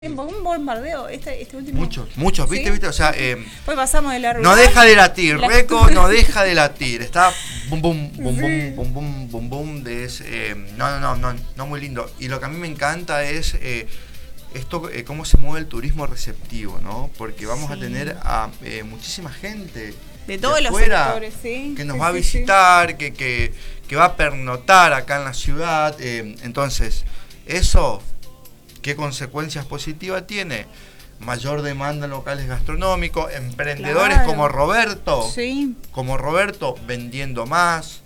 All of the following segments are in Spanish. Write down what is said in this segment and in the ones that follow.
Un bombardeo este último. Muchos, ¿viste? ¿Sí? ¿Viste? O sea, pues pasamos de la no deja de latir, Reco no deja de latir. Está bum bum, bum bum, bum bum, bum bum. No, muy lindo. Y lo que a mí me encanta es esto, cómo se mueve el turismo receptivo, ¿no? Porque vamos a tener a muchísima gente de todos los sectores, ¿sí? Que nos va a visitar, que va a pernoctar acá en la ciudad. Entonces, eso, ¿qué consecuencias positivas tiene? Mayor demanda en locales gastronómicos, emprendedores como Roberto, vendiendo más,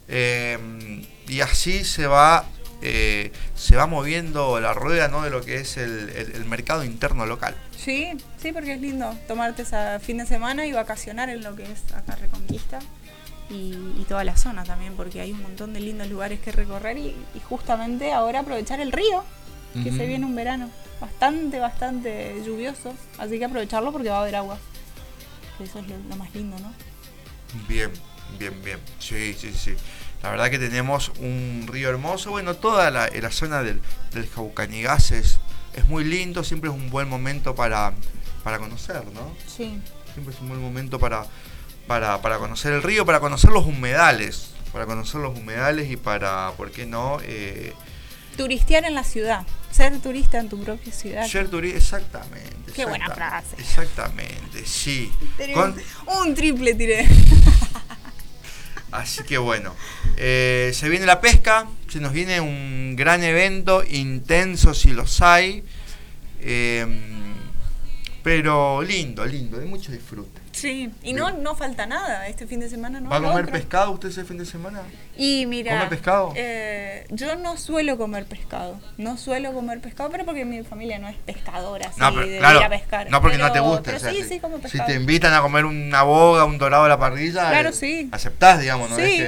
y así se va moviendo la rueda, ¿no? De lo que es el mercado interno local. Sí, porque es lindo tomarte ese fin de semana y vacacionar en lo que es acá Reconquista y toda la zona también, porque hay un montón de lindos lugares que recorrer y justamente ahora aprovechar el río, que se viene un verano bastante lluvioso, así que aprovecharlo porque va a haber agua, que eso es lo más lindo, ¿no? Bien, sí. La verdad que tenemos un río hermoso, bueno, toda la zona del Jaucanigas es muy lindo, siempre es un buen momento para conocer, ¿no? Sí. Siempre es un buen momento para conocer el río, para conocer los humedales, y para, ¿por qué no? Turistear en la ciudad, ser turista en tu propia ciudad. Exactamente. Qué buena frase. Exactamente, sí. Un triple tiré. Así que bueno, se viene la pesca, se nos viene un gran evento, intenso si los hay, pero lindo, de mucho disfrute. Sí, y no falta nada, este fin de semana no. ¿Va a comer pescado usted ese fin de semana? Y mira, ¿come pescado? Yo no suelo comer pescado, pero porque mi familia no es pescadora, así ir a pescar. No porque no te gusta. Pero o sea, sí como pescado. Si te invitan a comer una boga, un dorado a la parrilla, claro, sí. Aceptás, digamos, ¿no? Sí.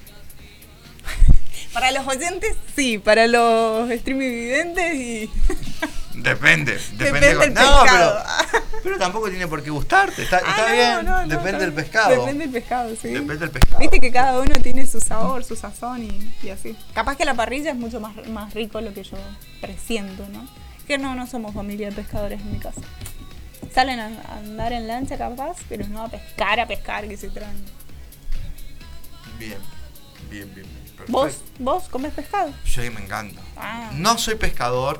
Para los oyentes, sí, para los streaming videntes y... Depende del pescado. Pero tampoco tiene por qué gustarte, está bien, depende del pescado. Depende del pescado, sí. Depende del pescado. Viste que cada uno tiene su sabor, su sazón y así. Capaz que la parrilla es mucho más rico lo que yo presiento, ¿no? Que no somos familia de pescadores en mi casa. Salen a andar en lancha capaz, pero no a pescar que se traen. Bien. ¿Vos comes pescado? Sí, me encanta. No soy pescador.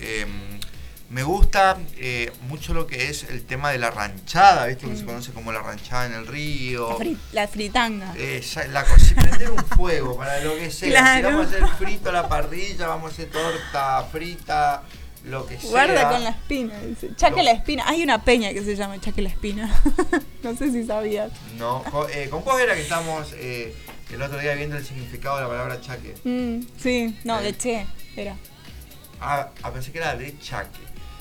Me gusta mucho lo que es el tema de la ranchada, ¿viste? Que se conoce como la ranchada en el río. La fritanga. Prender un fuego para lo que sea. Claro. Si vamos a hacer frito a la parrilla, vamos a hacer torta frita, lo que sea. Guarda con la espina, dice. Chaque la espina. Hay una peña que se llama Chaque la espina. No sé si sabías. No, con vos era que estamos el otro día viendo el significado de la palabra chaque. Sí, no, de che era. Pensé que era de chaque.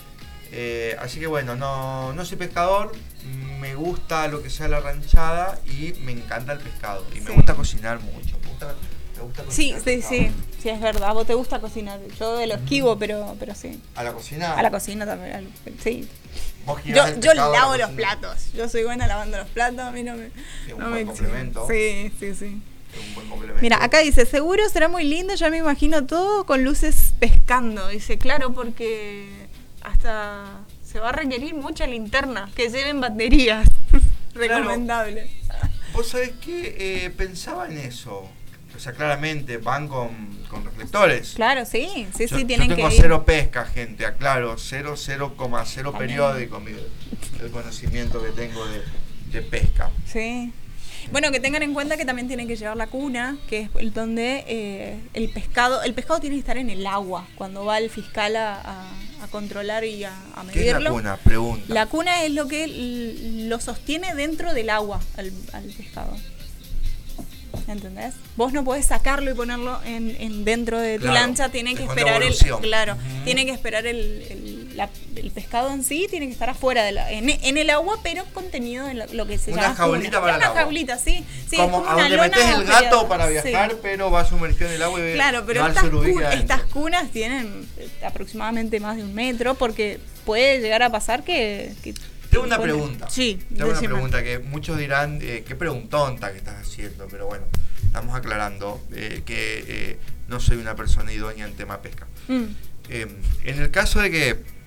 Así que bueno, no soy pescador, me gusta lo que sea la ranchada y me encanta el pescado. Y me gusta cocinar mucho. Me gusta cocinar sí, es verdad. A vos te gusta cocinar. Yo de lo esquivo, pero sí. ¿A la cocina? A la cocina también, sí. Yo lavo los platos. Yo soy buena lavando los platos. A mí no me. Es un buen complemento. Sí. Es un buen complemento. Mira, acá dice, seguro será muy lindo, ya me imagino todo con luces pescando. Dice, claro, porque hasta se va a requerir mucha linterna, que lleven baterías. Recomendable. Vos sabés que pensaba en eso. O sea, claramente van con reflectores. Claro, sí, tienen que ir. Yo tengo cero pesca, gente, aclaro, 0,0 periódico el conocimiento que tengo de pesca. Sí. Bueno, que tengan en cuenta que también tienen que llevar la cuna, que es donde el pescado tiene que estar en el agua, cuando va el fiscal a controlar y a medirlo. ¿Qué es la cuna? Pregunta. La cuna es lo que lo sostiene dentro del agua al pescado. ¿Entendés? Vos no podés sacarlo y ponerlo en dentro de tu lancha, tiene que esperar tiene que esperar el pescado en sí, tiene que estar afuera en el agua, pero contenido en lo que se llama una jaulita para el agua. Una jaulita, sí, como a donde metés el gato para viajar, pero va sumergido en el agua y claro, pero estas cunas tienen aproximadamente más de 1 metro, porque puede llegar a pasar que tengo una pregunta. Sí, tengo una pregunta que muchos dirán, qué preguntonta que estás haciendo, pero bueno, estamos aclarando que no soy una persona idónea en tema pesca. En el caso de que